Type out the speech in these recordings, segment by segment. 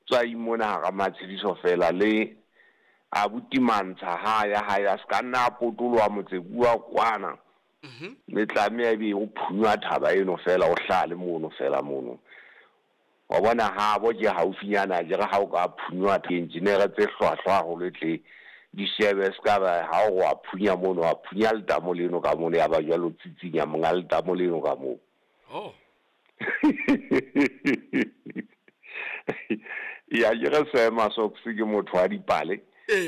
tswa imona ga matshediso fela le a butimantsha ha ya ska nna potolwa motsebua kwana le tlameya be o phunywa thaba eno fela o hlale mono fela mono wa bona ha bo je haufinyana je ga o ka phunywa engineer tse hlwahlwa go letle di shebe ska ba ha o wa phunya mono wa phunya le tamo leno ka mono ya ba jalo tsitsinya monga le tamo leno ka mo ya jere sema so ke motho wa dipale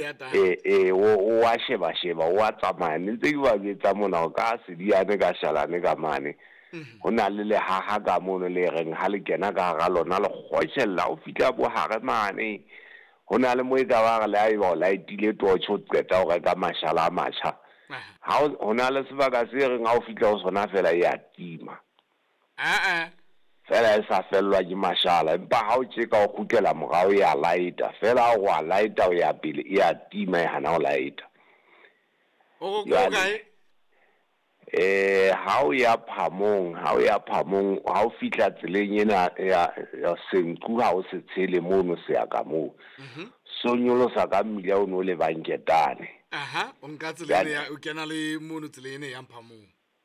o wa sheba wa tsamaya ntse ke ba betsa mona ka se diane ka shalane ka mane hona le ha ka mono le reng ha le kena ka ga lona le khoshella o fitla bo hare mane hona le moe ka ba le ai ba la itile tocho tseta o ka mashala macha ha hona le sebaka se reng ha o fitla o sona fela ya tima fela sa fellwa ke mashala empa ha o tsheka o khutela mogao ya lighter fela o wa lighter o ya pele ya tima hana o lighter okay ha o ya phamong ha o fitla tseleng ena ya senku ha o se tshele mono se ya ka mo so nyolo sa ka mmila o no le banketane o nka tseleng ya o kena le mono tseleng ya phamong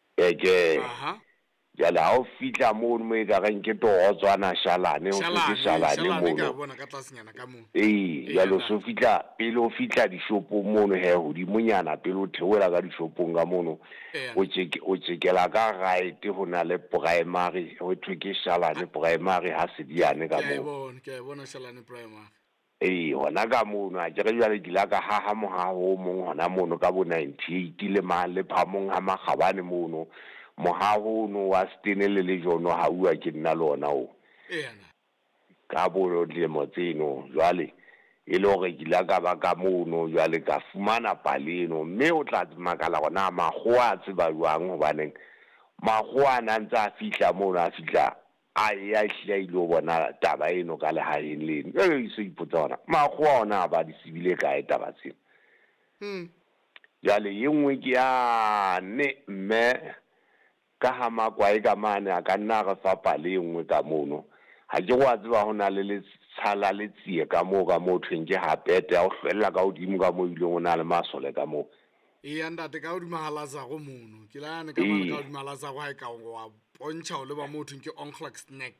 jala ha o fitla mono mo e ka reng ke to o tswana shalane o se shalane mono bona ka tlasenyana ka mono jalo so fitla pele o fitla di shopo mono he ho di monyana pele o theola ka di shopong ka mono o tshekela ka right hona le primary o thwe ke shalane primary ha se diane ka mono ke bona shalane primary hona ka mono a jere jwale dila ka ha mo ha ho mong hona mono ka bo 98 le ma le phamong ha magabane mono mohaho no wa stenele le jono ha uwa ke nna lona o ka bo le motseno jwale e le gore dila ka ba ka mono jwale ka fumana paleno mme o tla makala gona magoa tseba jwang go baneng magoa na ntse a fitla mono a fitla a ya hla ile bona taba eno ka le haeng leno e se ipotsa ona magoa ona ba di sibile ka taba tsena jale yengwe ke ya ne mme ka ha makwae ka mane a ka nna ga fa pale engwe ka mono ha ke go a tseba hona le tshala le tsie ka mo thwenge ha pete a o hlwella ka odimo ka mo ile ngona le masole ka mo ndate ka odimo halaza go mono ke la ne ka mane ka odimo halaza go ha ka go wa pontsha o le ba mo thwenge onclax snack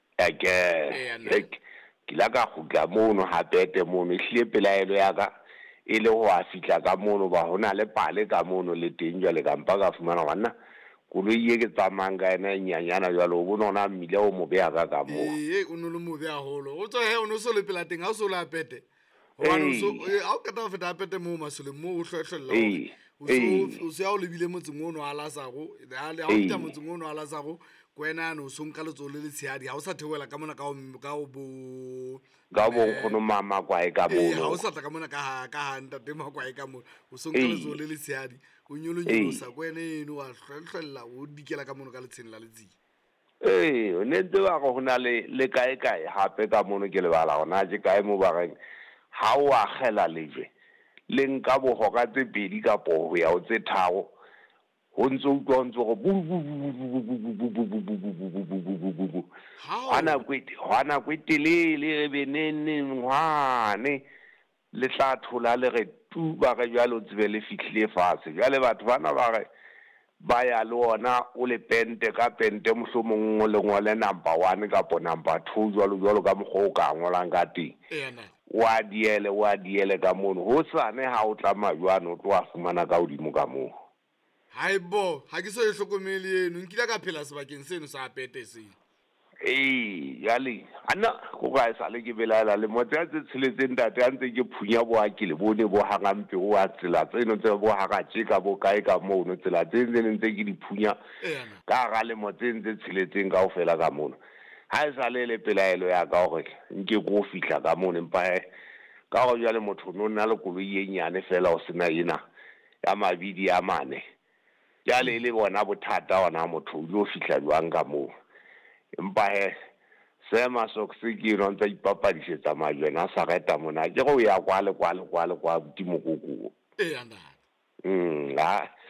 ke la ka go ka mono ha pete mono hle pelaelo ya ka e le go a fitla ka mono ba hona le pale ka mono le teng jwale ka mpa ka fumana gona kulo ye ke tsamanga ena nyanyana jalo o bona mmile o mo bea ka mo o no le mo bea holo o tswa he o no so le pela teng ha o so la pete hobane so a o ka ta feta pete mo masole mo o hlohlella o se a o lebile motseng o no ala sago ha o fita motseng o no ala sago kwena no so nka letso le le tshiadi ha o sa theola ka mona ka bo khono mama kwae ka mo ha o sa tla ka mona ka ha ntate ma kwae ka mo o so nka letso le le tshiadi o nyolonyolosa kwena eno wa hlohlella o dikela ka mono ka letsheng la letsi o ne ntse ba go hona le kae hape ka mono ke le bala gona je kae mo ba reng ha o a gela lejwe le nka bo hoka tse pedi ka po ya o tse thago ho ntso utlwa ntso go hana kwetelele be nene ngwane le tla thola le re tuba ga jalo tsebe le fitlhile fatshe jale batho bana ba re ba ya le ona o le pente ka pente mohlomong le ngole number 1 ka po number 2 jalo ka mogho ka ngolang ka teng wa diele ka mono ho sane ha o tla majwana o tloa fumana ka odimo ka mo haibo ha ke so e hlokomele eno nkile ka phela sebakeng seno sa pete se yale ana go ga sa le ke belaela le motse a tseletseng tate a ntse ke phunya bo a ke le bone bo hangampe o a tsela tseno tse bo ha ga tsheka bo kae ka mo no tsela tsene ntse ke di phunya ka ga le motse ntse tseletseng ka o fela ka mono ha e sa le pelaelo ya ka gore nke go fitla ka mono empa ka go jale motho no nna le koloi e nyane fela o sena ina ya mabidi a mane jale le bona bothata ona motho o lo fitla jwang ka mo empa sema soksiki no ntse ipapadisetsa majwena sa reta mona ke go ya kwa le kwa botimo koko anda ha